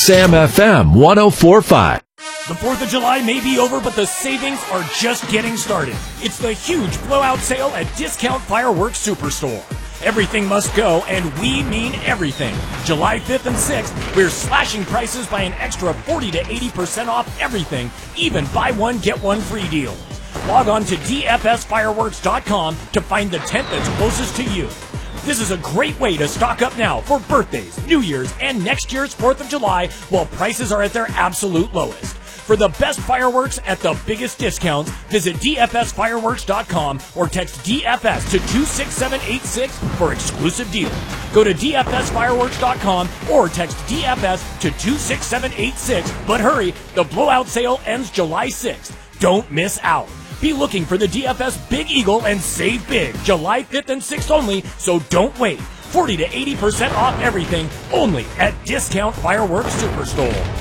Sam FM 104.5. The 4th of July may be over, but the savings are just getting started. It's the huge blowout sale at Discount Fireworks Superstore. Everything must go, and we mean everything. July 5th and 6th, we're slashing prices by an extra 40 to 80% off everything, even buy one, get one free deals. Log on to dfsfireworks.com to find the tent that's closest to you. This is a great way to stock up now for birthdays, New Year's, and next year's 4th of July while prices are at their absolute lowest. For the best fireworks at the biggest discounts, visit dfsfireworks.com or text DFS to 26786 for exclusive deals. Go to dfsfireworks.com or text DFS to 26786, but hurry, the blowout sale ends July 6th. Don't miss out. Be looking for the DFS Big Eagle and save big July 5th and 6th only, so don't wait. 40 to 80% off everything only at Discount Fireworks Superstore.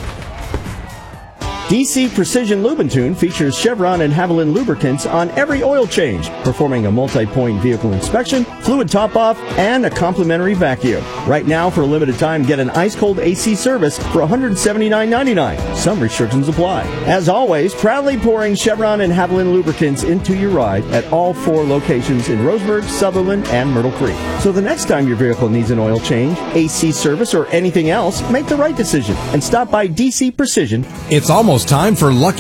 DC Precision Lubentune features Chevron and Haviland lubricants on every oil change, performing a multi-point vehicle inspection, fluid top-off, and a complimentary vacuum. Right now, for a limited time, get an ice-cold AC service for $179.99. Some restrictions apply. As always, proudly pouring Chevron and Haviland lubricants into your ride at all 4 locations in Roseburg, Sutherland, and Myrtle Creek. So the next time your vehicle needs an oil change, AC service, or anything else, make the right decision and stop by DC Precision. It's almost time for Lucky